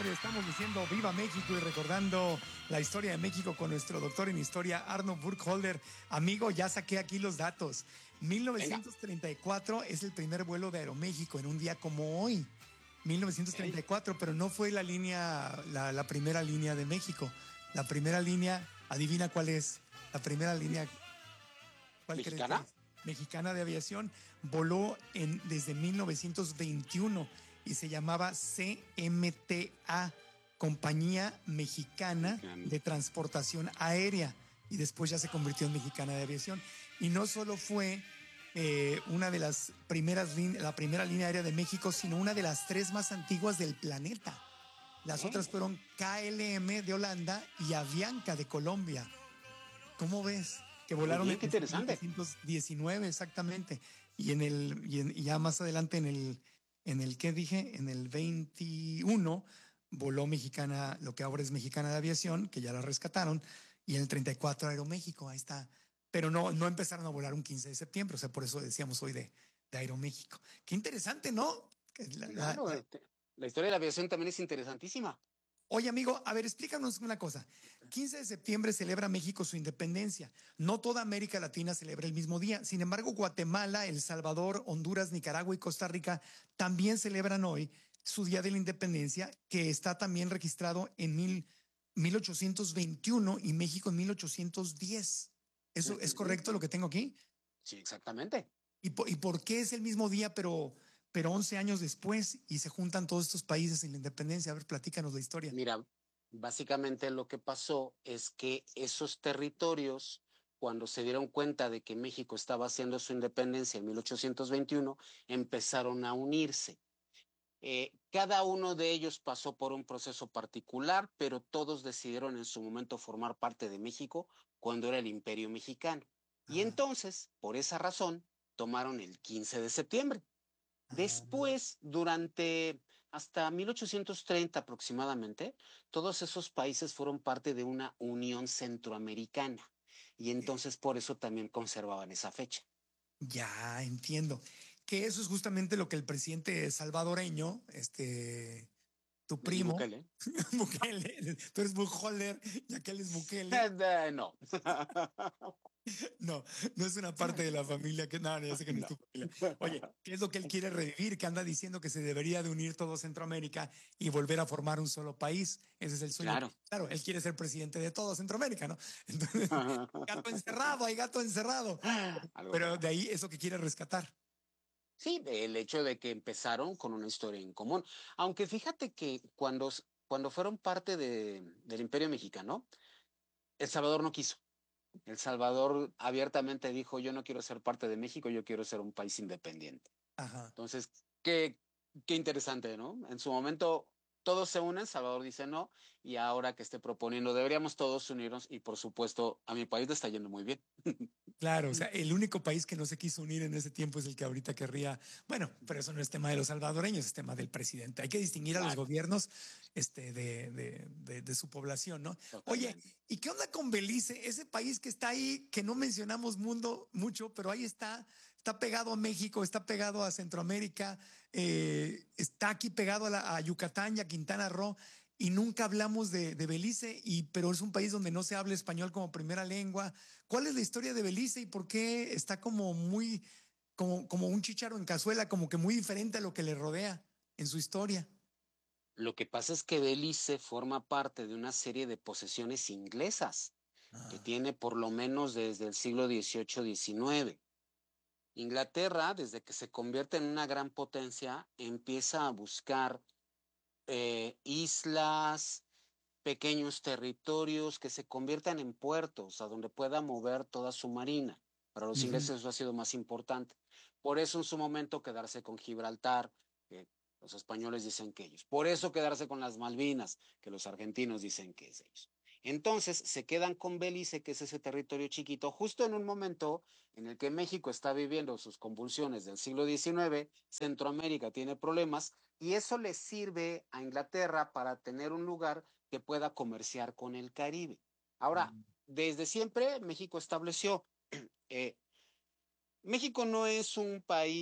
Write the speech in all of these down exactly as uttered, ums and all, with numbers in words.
tarde estamos diciendo Viva México y recordando la historia de México con nuestro doctor en historia, Arno Burkholder. Amigo, ya saqué aquí los datos. mil novecientos treinta y cuatro es el primer vuelo de Aeroméxico en un día como hoy. mil novecientos treinta y cuatro, pero no fue la línea, la, la primera línea de México. La primera línea, adivina cuál es. La primera línea, ¿cuál crees que ¿Mexicana? es? Mexicana de aviación, voló en, desde mil novecientos veintiuno y se llamaba C M T A, Compañía Mexicana Mexicana. de Transportación Aérea, y después ya se convirtió en Mexicana de Aviación. Y no solo fue eh, una de las primeras, la primera línea aérea de México, sino una de las tres más antiguas del planeta. Las ¿Eh? otras fueron K L M de Holanda y Avianca de Colombia. ¿Cómo ves? Que Muy volaron bien, en qué interesante. mil novecientos diecinueve exactamente. Y en el y, en, y ya más adelante en el en el ¿qué dije? En el veintiuno voló Mexicana, lo que ahora es Mexicana de Aviación, que ya la rescataron, y en el treinta y cuatro Aeroméxico, ahí está. Pero no no empezaron a volar un quince de septiembre, o sea, por eso decíamos hoy de, de Aeroméxico. Qué interesante, ¿no? La, la, Claro, la, este, la historia de la aviación también es interesantísima. Oye, amigo, a ver, explícanos una cosa. quince de septiembre celebra México su independencia. No toda América Latina celebra el mismo día. Sin embargo, Guatemala, El Salvador, Honduras, Nicaragua y Costa Rica también celebran hoy su Día de la Independencia, que está también registrado en mil, mil ochocientos veintiuno y México en mil ochocientos diez. ¿Eso es Ujú. correcto lo que tengo aquí? Sí, exactamente. ¿Y por, y por qué es el mismo día, pero, pero once años después y se juntan todos estos países en la independencia? A ver, platícanos la historia. Mira, básicamente lo que pasó es que esos territorios, cuando se dieron cuenta de que México estaba haciendo su independencia en mil ochocientos veintiuno, empezaron a unirse. Eh, cada uno de ellos pasó por un proceso particular, pero todos decidieron en su momento formar parte de México cuando era el Imperio Mexicano. Y Ah, entonces, por esa razón, tomaron el quince de septiembre. ah. Después, durante hasta mil ochocientos treinta aproximadamente, todos esos países fueron parte de una Unión Centroamericana. Y entonces por eso también conservaban esa fecha. Ya entiendo. Que eso es justamente lo que el presidente salvadoreño, este, tu Nayib primo, Bukele. Bukele, tú eres Bukholder y aquel es Bukele. No. No, no es una parte de la familia que, no, no, ya sé que no es No. tu familia. Oye, ¿qué es lo que él quiere revivir? Que anda diciendo que se debería de unir todo Centroamérica y volver a formar un solo país. Ese es el sueño. Claro. Claro, él quiere ser presidente de todo Centroamérica, ¿no? Entonces, gato encerrado, hay gato encerrado. Algo Pero de raro. ahí eso que quiere rescatar. Sí, el hecho de que empezaron con una historia en común. Aunque fíjate que cuando, cuando fueron parte de, del Imperio Mexicano, El Salvador no quiso. El Salvador abiertamente dijo, yo no quiero ser parte de México, yo quiero ser un país independiente. Ajá. Entonces, qué, qué interesante, ¿no? En su momento todos se unen, Salvador dice no, y ahora que esté proponiendo, deberíamos todos unirnos y por supuesto a mi país le está yendo muy bien. Claro, o sea, el único país que no se quiso unir en ese tiempo es el que ahorita querría. Bueno, pero eso no es tema de los salvadoreños, es tema del presidente. Hay que distinguir a los Claro, gobiernos este, de, de, de, de su población, ¿no? Oye, totalmente. ¿y qué onda con Belice? Ese país que está ahí, que no mencionamos mundo mucho, pero ahí está, está pegado a México, está pegado a Centroamérica, eh, está aquí pegado a, la, a Yucatán y a Quintana Roo. Y nunca hablamos de, de Belice, y, pero es un país donde no se habla español como primera lengua. ¿Cuál es la historia de Belice y por qué está como muy, como, como un chícharo en cazuela, como que muy diferente a lo que le rodea en su historia? Lo que pasa es que Belice forma parte de una serie de posesiones inglesas que Ah, tiene por lo menos desde el siglo dieciocho diecinueve. Inglaterra, desde que se convierte en una gran potencia, empieza a buscar eh, islas, pequeños territorios que se conviertan en puertos a donde pueda mover toda su marina. Para los ujú. ingleses eso ha sido más importante. Por eso en su momento quedarse con Gibraltar, que los españoles dicen que ellos. Por eso quedarse con las Malvinas, que los argentinos dicen que es ellos. Entonces se quedan con Belice, que es ese territorio chiquito, justo en un momento en el que México está viviendo sus convulsiones del siglo diecinueve, Centroamérica tiene problemas y eso le sirve a Inglaterra para tener un lugar que pueda comerciar con el Caribe. Ahora, desde siempre México estableció, eh, México no es un país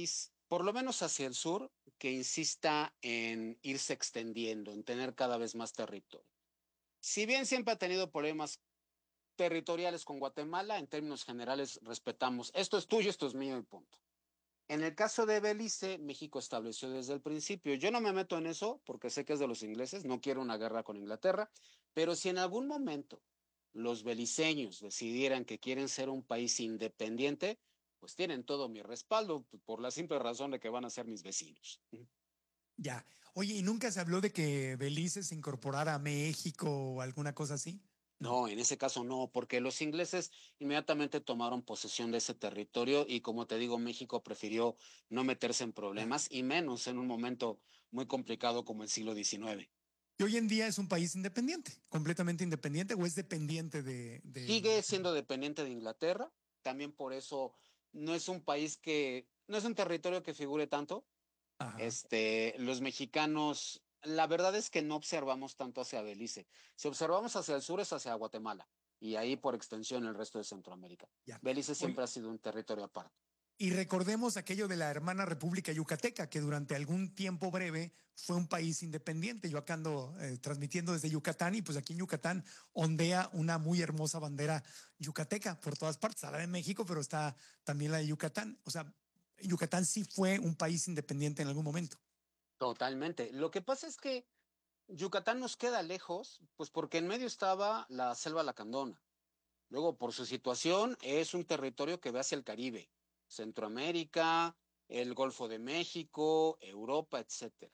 por lo menos hacia el sur, que insista en irse extendiendo, en tener cada vez más territorio. Si bien siempre ha tenido problemas territoriales con Guatemala, en términos generales respetamos, esto es tuyo, esto es mío y punto. En el caso de Belice, México estableció desde el principio, yo no me meto en eso porque sé que es de los ingleses, no quiero una guerra con Inglaterra, pero si en algún momento los beliceños decidieran que quieren ser un país independiente, pues tienen todo mi respaldo por la simple razón de que van a ser mis vecinos. Ya. Oye, ¿y nunca se habló de que Belice se incorporara a México o alguna cosa así? No. No, en ese caso no, porque los ingleses inmediatamente tomaron posesión de ese territorio y como te digo, México prefirió no meterse en Ya. problemas y menos en un momento muy complicado como el siglo diecinueve. ¿Y hoy en día es un país independiente, completamente independiente o es dependiente de, de Sigue Inglaterra? siendo dependiente de Inglaterra, también por eso no es un país que, no es un territorio que figure tanto. Ajá. Este, los mexicanos, la verdad es que no observamos tanto hacia Belice. Si observamos hacia el sur es hacia Guatemala y ahí por extensión el resto de Centroamérica. Ya. Belice Oye, siempre ha sido un territorio aparte. y recordemos aquello de la hermana República Yucateca, que durante algún tiempo breve fue un país independiente. Yo acá ando eh, transmitiendo desde Yucatán y pues aquí en Yucatán ondea una muy hermosa bandera yucateca por todas partes. Está la de México, pero está también la de Yucatán. O sea, Yucatán sí fue un país independiente en algún momento. Totalmente. Lo que pasa es que Yucatán nos queda lejos, pues porque en medio estaba la selva lacandona. Luego, por su situación, es un territorio que ve hacia el Caribe, Centroamérica, el Golfo de México, Europa, etcétera.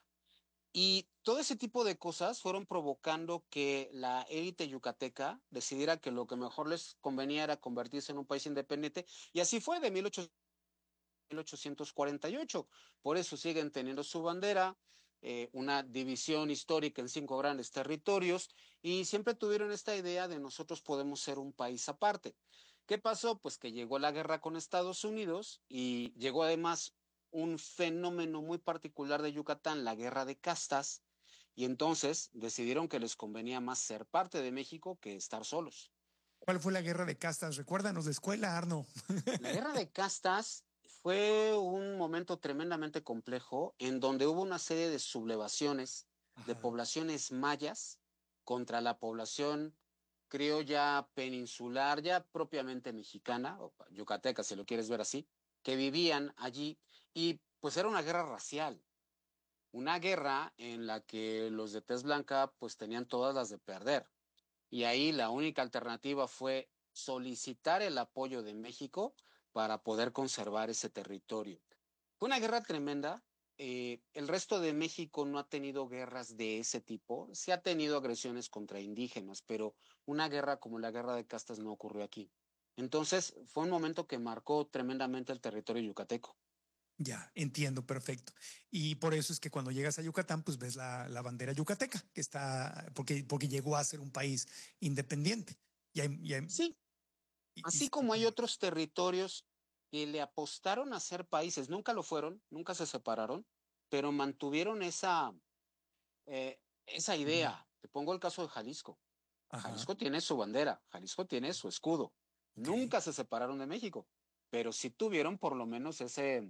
Y todo ese tipo de cosas fueron provocando que la élite yucateca decidiera que lo que mejor les convenía era convertirse en un país independiente. Y así fue de mil ochocientos cuarenta y ocho. Por eso siguen teniendo su bandera, eh, una división histórica en cinco grandes territorios y siempre tuvieron esta idea de nosotros podemos ser un país aparte. ¿Qué pasó? Pues que llegó la guerra con Estados Unidos y llegó además un fenómeno muy particular de Yucatán, la guerra de castas, y entonces decidieron que les convenía más ser parte de México que estar solos. ¿Cuál fue la guerra de castas? Recuérdanos de escuela, Arno. La guerra de castas fue un momento tremendamente complejo en donde hubo una serie de sublevaciones de Ajá. poblaciones mayas contra la población criolla peninsular, ya propiamente mexicana, o yucateca si lo quieres ver así, que vivían allí y pues era una guerra racial, una guerra en la que los de tez blanca pues tenían todas las de perder. Y ahí la única alternativa fue solicitar el apoyo de México para poder conservar ese territorio. Fue una guerra tremenda. Eh, el resto de México no ha tenido guerras de ese tipo. Sí ha tenido agresiones contra indígenas, pero una guerra como la guerra de castas no ocurrió aquí. Entonces fue un momento que marcó tremendamente el territorio yucateco. Ya, entiendo, perfecto. Y por eso es que cuando llegas a Yucatán, pues ves la, la bandera yucateca, que está, porque, porque llegó a ser un país independiente. Y, hay, y, hay, Sí, y, y así se como hay otros territorios que le apostaron a ser países, nunca lo fueron, nunca se separaron, pero mantuvieron esa, eh, esa Ujú. idea. Te pongo el caso de Jalisco. Ajá, Jalisco tiene su bandera, Jalisco tiene su escudo. ok. Nunca se separaron de México, pero sí tuvieron por lo menos ese,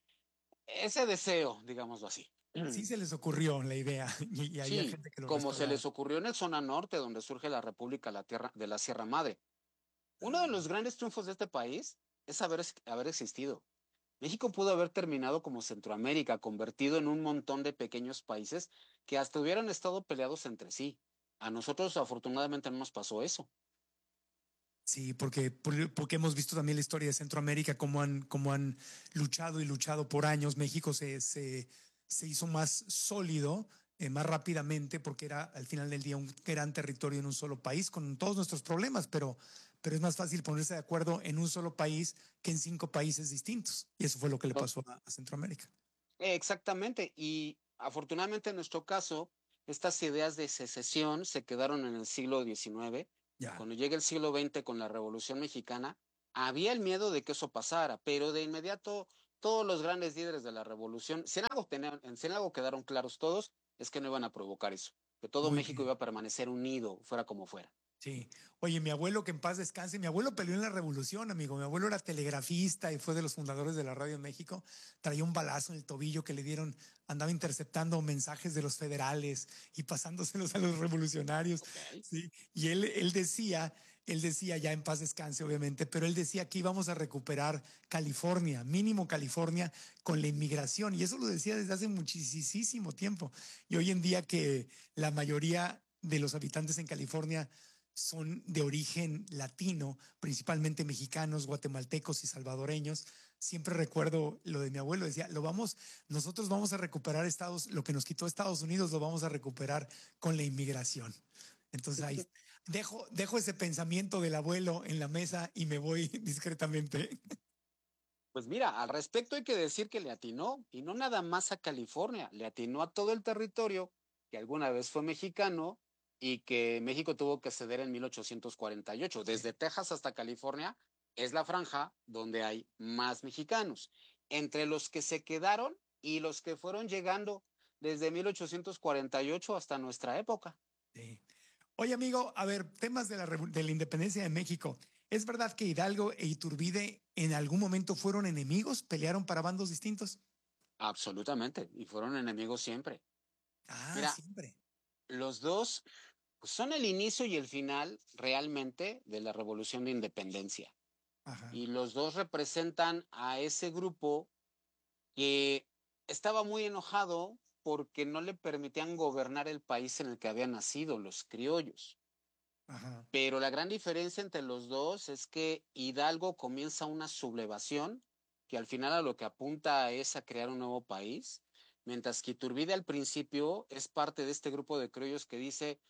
ese deseo, digámoslo así. Sí se les ocurrió la idea y, y había Sí, gente que lo como se respaldaba. les ocurrió en el zona norte, donde surge la República la tierra, de la Sierra Madre. Uno de Ah, los grandes triunfos de este país es haber, haber existido. México pudo haber terminado como Centroamérica, convertido en un montón de pequeños países que hasta hubieran estado peleados entre sí. A nosotros afortunadamente no nos pasó eso. sí, porque, porque hemos visto también la historia de Centroamérica, cómo han, cómo han luchado y luchado por años. México se, se, se hizo más sólido, eh, más rápidamente, porque era al final del día un gran territorio en un solo país, con todos nuestros problemas, pero, pero es más fácil ponerse de acuerdo en un solo país que en cinco países distintos. Y eso fue lo que le To- pasó a, a Centroamérica. eh, Exactamente. Y afortunadamente en nuestro caso, estas ideas de secesión se quedaron en el siglo diecinueve. Ya. Cuando llega el siglo veinte con la Revolución Mexicana, había el miedo de que eso pasara, pero de inmediato todos los grandes líderes de la revolución, si en algo, tenían, si en algo quedaron claros todos, es que no iban a provocar eso, que todo Muy México iba bien. a permanecer unido, fuera como fuera. Sí. Oye, mi abuelo, que en paz descanse, mi abuelo peleó en la revolución, amigo. Mi abuelo era telegrafista y fue de los fundadores de la radio en México. Traía un balazo en el tobillo que le dieron, andaba interceptando mensajes de los federales y pasándoselos a los revolucionarios. Ok. Sí. Y él, él decía, él decía, ya en paz descanse, obviamente, pero él decía que íbamos a recuperar California, mínimo California, con la inmigración. Y eso lo decía desde hace muchísimo tiempo. Y hoy en día que la mayoría de los habitantes en California son de origen latino, principalmente mexicanos, guatemaltecos y salvadoreños. Siempre recuerdo lo de mi abuelo, decía, lo vamos, nosotros vamos a recuperar Estados, lo que nos quitó Estados Unidos lo vamos a recuperar con la inmigración. Entonces ahí dejo, dejo ese pensamiento del abuelo en la mesa y me voy discretamente. Pues mira, al respecto hay que decir que le atinó, y no nada más a California, le atinó a todo el territorio que alguna vez fue mexicano y que México tuvo que ceder en mil ochocientos cuarenta y ocho. Desde Texas hasta California es la franja donde hay más mexicanos. Entre los que se quedaron y los que fueron llegando desde mil ochocientos cuarenta y ocho hasta nuestra época. Sí. Oye, amigo, a ver, temas de la, de la independencia de México. ¿Es verdad que Hidalgo e Iturbide en algún momento fueron enemigos, pelearon para bandos distintos? Absolutamente, y fueron enemigos siempre. Ah, Mira, siempre. los dos pues, son el inicio y el final realmente de la Revolución de Independencia. Ajá. Y los dos representan a ese grupo que estaba muy enojado porque no le permitían gobernar el país en el que habían nacido, los criollos. Ajá. Pero la gran diferencia entre los dos es que Hidalgo comienza una sublevación que al final a lo que apunta es a crear un nuevo país, mientras que Iturbide al principio es parte de este grupo de criollos que dice,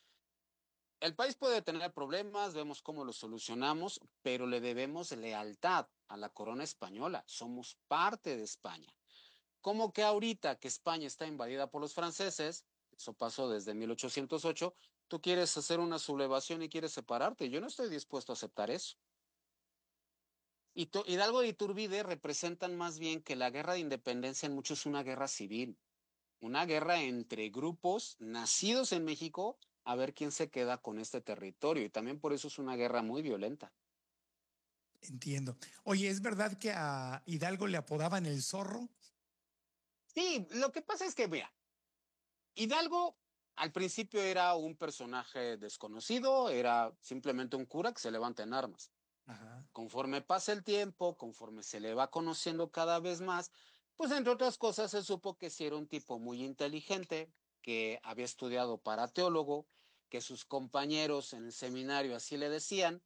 el país puede tener problemas, vemos cómo los solucionamos, pero le debemos lealtad a la corona española, somos parte de España. Como que ahorita que España está invadida por los franceses, eso pasó desde mil ochocientos ocho, tú quieres hacer una sublevación y quieres separarte. Yo no estoy dispuesto a aceptar eso. Y Hidalgo y Iturbide representan más bien que la guerra de independencia en muchos es una guerra civil, una guerra entre grupos nacidos en México a ver quién se queda con este territorio. Y también por eso es una guerra muy violenta. Entiendo. Oye, ¿es verdad que a Hidalgo le apodaban el zorro? Sí, lo que pasa es que, mira, Hidalgo al principio era un personaje desconocido, era simplemente un cura que se levanta en armas. Ajá. Conforme pasa el tiempo, conforme se le va conociendo cada vez más, pues entre otras cosas se supo que sí era un tipo muy inteligente, que había estudiado para teólogo, que sus compañeros en el seminario así le decían,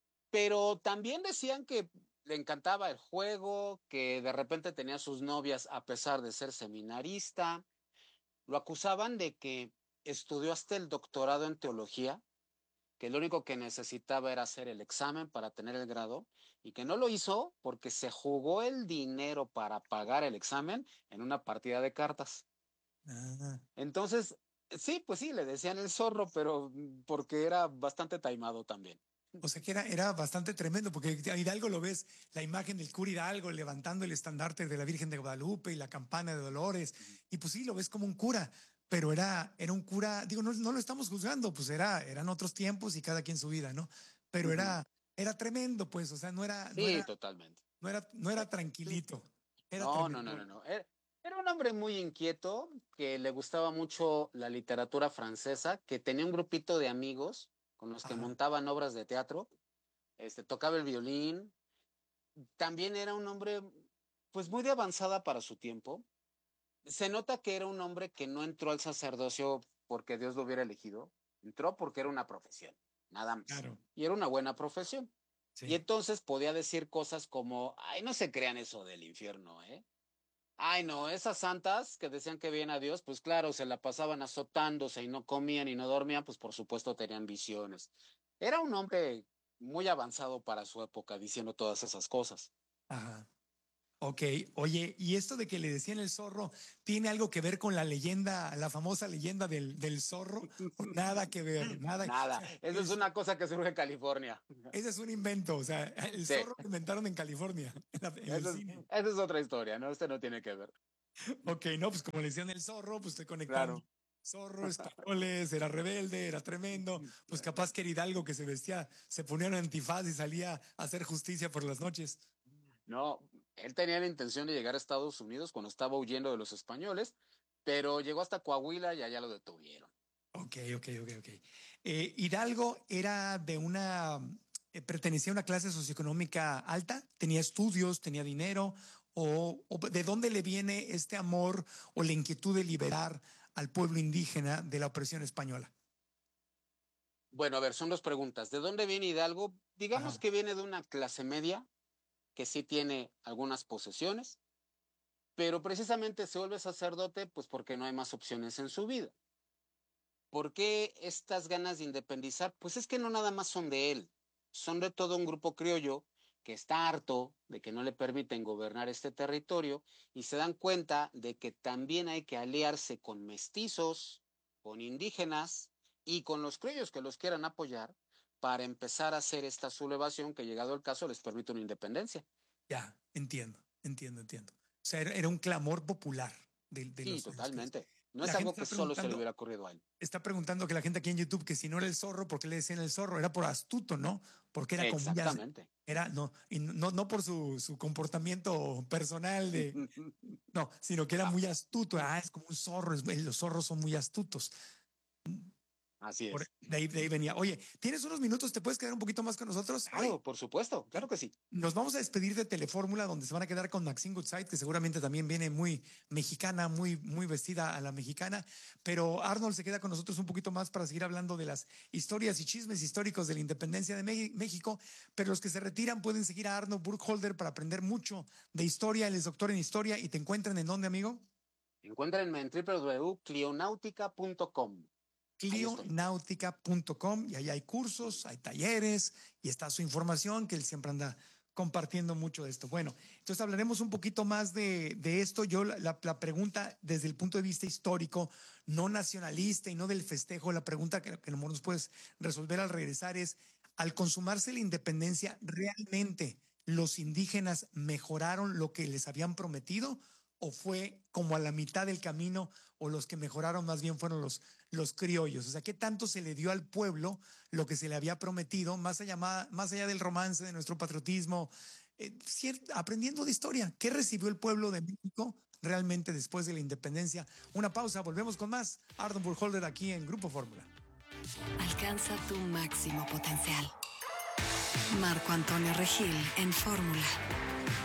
pero también decían que le encantaba el juego, que de repente tenía sus novias a pesar de ser seminarista. Lo acusaban de que estudió hasta el doctorado en teología, que lo único que necesitaba era hacer el examen para tener el grado y que no lo hizo porque se jugó el dinero para pagar el examen en una partida de cartas. Ah. Entonces, sí, pues sí, le decían el zorro, pero porque era bastante taimado también. O sea que era, era bastante tremendo, porque a Hidalgo lo ves, la imagen del cura Hidalgo levantando el estandarte de la Virgen de Guadalupe y la campana de Dolores, y pues sí, lo ves como un cura, pero era, era un cura, digo, no, no lo estamos juzgando, pues era, eran otros tiempos y cada quien su vida, ¿no? Pero Ujú. era, era tremendo, pues, o sea, no era, no Sí, era, totalmente. no era, no era tranquilito, era No, no, no, tremendo. no, no. Era, era un hombre muy inquieto que le gustaba mucho la literatura francesa, que tenía un grupito de amigos con los que Ajá. montaban obras de teatro. Este, tocaba el violín. También era un hombre, pues muy de avanzada para su tiempo. Se nota que era un hombre que no entró al sacerdocio porque Dios lo hubiera elegido. Entró porque era una profesión, nada más. Claro, Y era una buena profesión. Y sí. entonces podía decir cosas como, ay, no se crean eso del infierno, ¿eh? Ay, no, esas santas que decían que veían a Dios, pues claro, se la pasaban azotándose y no comían y no dormían, pues por supuesto tenían visiones. Era un hombre muy avanzado para su época diciendo todas esas cosas. Ajá. Ok, oye, ¿y esto de que le decían el zorro tiene algo que ver con la leyenda, la famosa leyenda del, del zorro? ¿O nada que ver? Nada. O Nada, sea, esa es es, una cosa que surge en California. ese es un invento. O sea, el Sí, zorro lo inventaron en California, en, la- en el esa es, cine. esa es otra historia, ¿no? Este no tiene que ver. Ok, no, pues como le decían el zorro, pues estoy conectando. Claro. Zorro, españoles, era rebelde, era tremendo. Pues capaz que era Hidalgo que se vestía, se ponía un antifaz y salía a hacer justicia por las noches. No, él tenía la intención de llegar a Estados Unidos cuando estaba huyendo de los españoles, pero llegó hasta Coahuila y allá lo detuvieron. Ok, ok, ok, ok. Eh, Hidalgo era de una, eh, pertenecía a una clase socioeconómica alta, tenía estudios, tenía dinero, o, o de dónde le viene este amor o la inquietud de liberar al pueblo indígena de la opresión española. Bueno, a ver, son dos preguntas. ¿De dónde viene Hidalgo? Digamos Ajá. que viene de una clase media que sí tiene algunas posesiones, pero precisamente se vuelve sacerdote pues porque no hay más opciones en su vida. ¿Por qué estas ganas de independizar? Pues es que no nada más son de él, son de todo un grupo criollo que está harto de que no le permiten gobernar este territorio y se dan cuenta de que también hay que aliarse con mestizos, con indígenas y con los criollos que los quieran apoyar para empezar a hacer esta sublevación que, llegado el caso, les permite una independencia. Ya, entiendo, entiendo, entiendo. O sea, era, era un clamor popular de, de Sí, los, de los que totalmente. No la es gente algo que está solo se le preguntando, hubiera ocurrido a él. está preguntando que la gente aquí en YouTube que si no era el zorro, ¿por qué le decían el zorro? Era por astuto, ¿no? Porque era como ya, Exactamente. era, no, y no, no por su, su comportamiento personal de, no, sino que era muy astuto. Ah, es como un zorro, es- los zorros son muy astutos. Así Por- es. de ahí, de ahí venía. Oye, ¿tienes unos minutos? ¿Te puedes quedar un poquito más con nosotros hoy? Claro, por supuesto, claro que sí. Nos vamos a despedir de Telefórmula, donde se van a quedar con Maxine Goodside, que seguramente también viene muy mexicana, muy, muy vestida a la mexicana. Pero Arnold se queda con nosotros un poquito más para seguir hablando de las historias y chismes históricos de la independencia de México. Pero los que se retiran pueden seguir a Arnold Burkholder para aprender mucho de historia. Él es doctor en historia y te encuentran en dónde, amigo? Encuéntrenme en w w w punto clionautica punto com. Ahí estoy. clionautica punto com y ahí hay cursos, hay talleres y está su información que él siempre anda compartiendo mucho de esto. Bueno, entonces hablaremos un poquito más de, de esto. Yo la, la, la, pregunta desde el punto de vista histórico, no nacionalista y no del festejo, la pregunta que, que nos puedes resolver al regresar es, al consumarse la independencia, ¿realmente los indígenas mejoraron lo que les habían prometido? ¿O fue como a la mitad del camino, o los que mejoraron más bien fueron los, los criollos? O sea, ¿qué tanto se le dio al pueblo lo que se le había prometido, más allá, más allá del romance, de nuestro patriotismo, eh, cierto, aprendiendo de historia? ¿Qué recibió el pueblo de México realmente después de la independencia? Una pausa, volvemos con más. Arnold Burkholder aquí en Grupo Fórmula. Alcanza tu máximo potencial. Marco Antonio Regil en Fórmula.